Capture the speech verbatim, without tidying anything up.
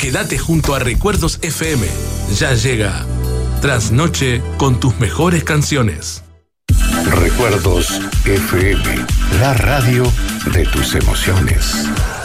Quédate junto a Recuerdos F M. Ya llega Trasnoche con tus mejores canciones. Recuerdos F M, la radio de tus emociones.